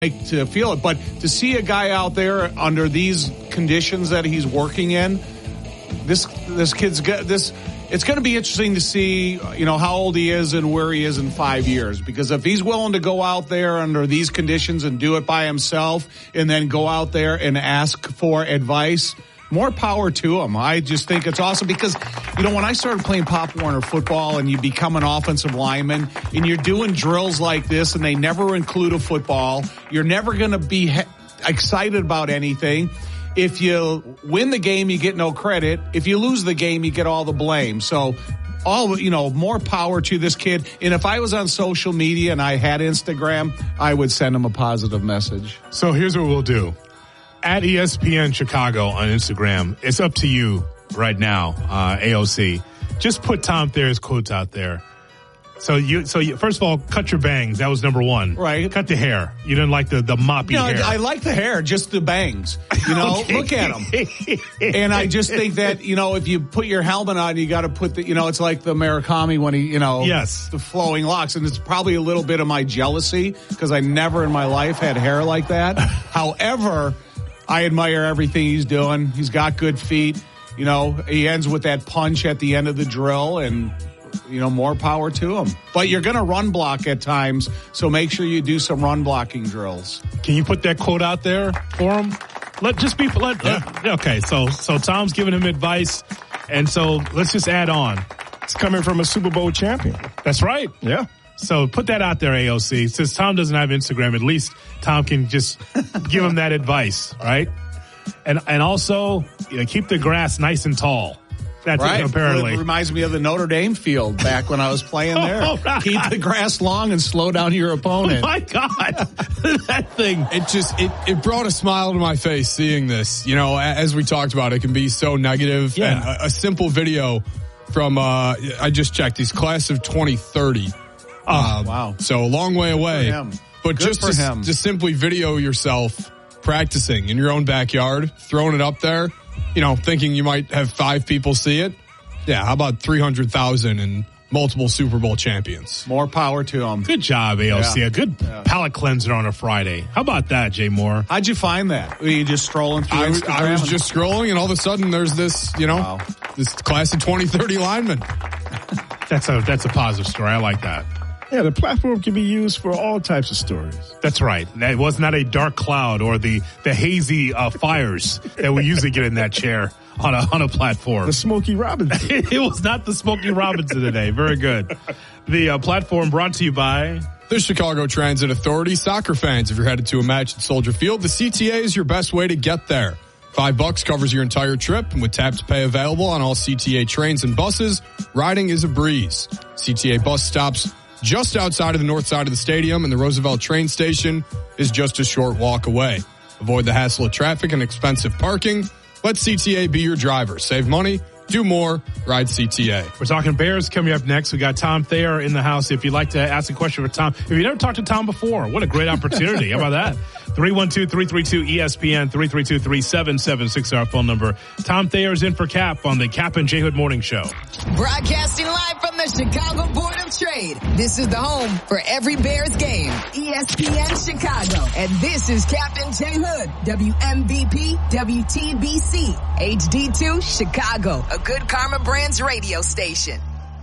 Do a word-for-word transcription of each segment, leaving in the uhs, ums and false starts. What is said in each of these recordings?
to feel it. But to see a guy out there under these conditions that he's working in, this this kid's got this. It's going to be interesting to see, you know, how old he is and where he is in five years. Because if he's willing to go out there under these conditions and do it by himself, and then go out there and ask for advice, more power to him. I just think it's awesome because, you know, when I started playing Pop Warner football and you become an offensive lineman and you're doing drills like this and they never include a football, you're never going to be he- excited about anything. If you win the game, you get no credit. If you lose the game, you get all the blame. So, all, you know, more power to this kid. And if I was on social media and I had Instagram, I would send him a positive message. So here's what we'll do. At E S P N Chicago on Instagram, it's up to you right now, uh, A O C. Just put Tom Thayer's quotes out there. So you, so you, first of all, cut your bangs. That was number one. Right. Cut the hair. You didn't like the, the moppy no, hair. I like the hair, just the bangs. You know, Okay. Look at them. And I just think that, you know, if you put your helmet on, you got to put the, you know, it's like the Murakami when he, you know, Yes. the flowing locks. And it's probably a little bit of my jealousy because I never in my life had hair like that. However, I admire everything he's doing. He's got good feet. You know, he ends with that punch at the end of the drill and, you know, more power to him. But you're going to run block at times, so make sure you do some run blocking drills. Can you put that quote out there for him? Let just be let, Yeah. let okay. So so Tom's giving him advice, and so let's just add on. It's coming from a Super Bowl champion. That's right. Yeah. So put that out there, A O C. Since Tom doesn't have Instagram, at least Tom can just give him that advice, right? And and also, you know, keep the grass nice and tall. That's right. it, apparently. It reminds me of the Notre Dame field back when I was playing there. Oh, right. Keep the grass long and slow down your opponent. Oh my God, that thing. It just, it, it brought a smile to my face seeing this. You know, as we talked about, it can be so negative. Yeah. And a, a simple video from, uh, I just checked, he's class of twenty thirty. Oh, um, wow. So a long way away. for him. But Good just for to, him. to simply video yourself practicing in your own backyard, throwing it up there, you know, thinking you might have five people see it. Yeah, how about three hundred thousand and multiple Super Bowl champions? More power to him. Good job, A O C. Yeah. A good Yeah. palate cleanser on a Friday. How about that, Jay Moore? How'd you find that? Were you just strolling through I was, Instagram? I was and- just scrolling, and all of a sudden there's this, you know, Wow. this class of twenty thirty lineman. That's a that's a positive story. I like that. Yeah, the platform can be used for all types of stories. That's right. It was not a dark cloud or the the hazy uh, fires that we usually get in that chair on a on a platform. The Smokey Robinson. It was not the Smokey Robinson today. Very good. The uh, platform brought to you by The Chicago Transit Authority. Soccer fans, if you're headed to a match at Soldier Field, the C T A is your best way to get there. Five bucks covers your entire trip, and with tap to pay available on all C T A trains and buses, riding is a breeze. C T A bus stops just outside of the north side of the stadium, and the Roosevelt train station is just a short walk away. Avoid the hassle of traffic and expensive parking. Let C T A be your driver. Save money, do more, ride C T A. We're talking Bears coming up next. We got Tom Thayer in the house. If you'd like to ask a question for Tom, if you never talked to Tom before, what a great opportunity. How about that? three one two, three three two, E S P N, three three two, three seven seven six, our phone number. Tom Thayer's in for Cap on the Cap and J Hood Morning Show. Broadcasting live from the Chicago Board of Trade. This is the home for every Bears game. E S P N Chicago. And this is Captain J Hood. W M V P, W T B C, H D two, Chicago. A Good Karma Brands radio station.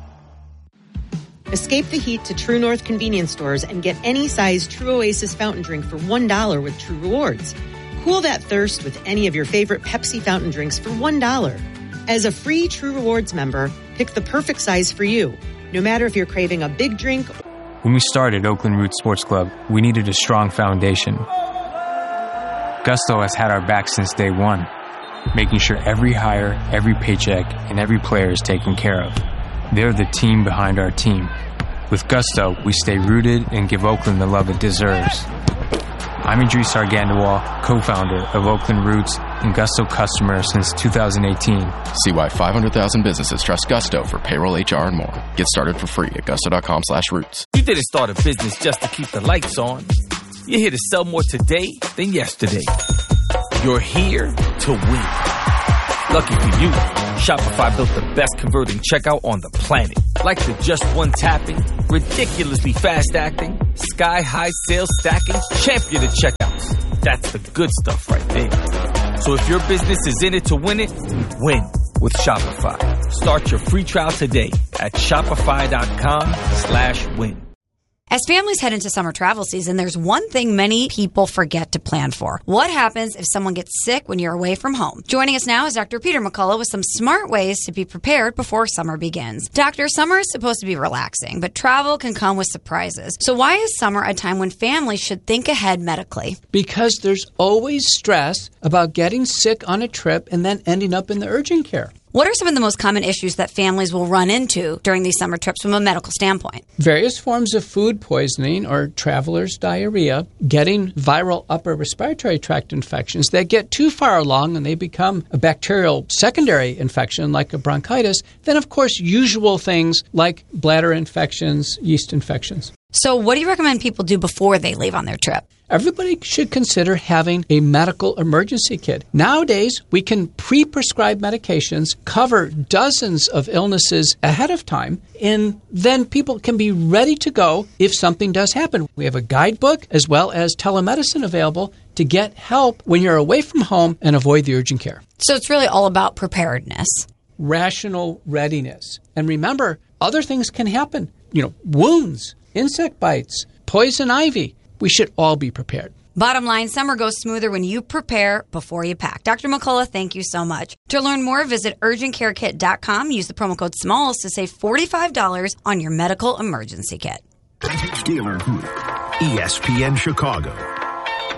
Escape the heat to True North convenience stores and get any size True Oasis fountain drink for one dollar with True Rewards. Cool that thirst with any of your favorite Pepsi fountain drinks for one dollar. As a free True Rewards member, pick the perfect size for you, no matter if you're craving a big drink. When we started Oakland Roots Sports Club, we needed a strong foundation. Gusto has had our back since day one, making sure every hire, every paycheck, and every player is taken care of. They're the team behind our team. With Gusto, we stay rooted and give Oakland the love it deserves. I'm Idris Argandawal, co-founder of Oakland Roots and Gusto customer since two thousand eighteen. See why five hundred thousand businesses trust Gusto for payroll, H R, and more. Get started for free at gusto.com slash roots. You didn't start a business just to keep the lights on. You're here to sell more today than yesterday. You're here to win. Lucky for you, Shopify built the best converting checkout on the planet. Like the just one tapping, ridiculously fast acting, sky-high sales stacking, champion of checkouts. That's the good stuff right there. So if your business is in it to win it, win with Shopify. Start your free trial today at shopify.com slash win. As families head into summer travel season, there's one thing many people forget to plan for. What happens if someone gets sick when you're away from home? Joining us now is Doctor Peter McCullough with some smart ways to be prepared before summer begins. Doctor, summer is supposed to be relaxing, but travel can come with surprises. So why is summer a time when families should think ahead medically? Because there's always stress about getting sick on a trip and then ending up in the urgent care. What are some of the most common issues that families will run into during these summer trips from a medical standpoint? Various forms of food poisoning or traveler's diarrhea, getting viral upper respiratory tract infections that get too far along and they become a bacterial secondary infection like a bronchitis. Then, of course, usual things like bladder infections, yeast infections. So what do you recommend people do before they leave on their trip? Everybody should consider having a medical emergency kit. Nowadays, we can pre-prescribe medications, cover dozens of illnesses ahead of time, and then people can be ready to go if something does happen. We have a guidebook as well as telemedicine available to get help when you're away from home and avoid the urgent care. So it's really all about preparedness. Rational readiness. And remember, other things can happen. You know, wounds, insect bites, poison ivy. We should all be prepared. Bottom line, summer goes smoother when you prepare before you pack. Doctor McCullough, thank you so much. To learn more, visit urgent care kit dot com. Use the promo code SMALLS to save forty-five dollars on your medical emergency kit. Dealer Group, E S P N Chicago.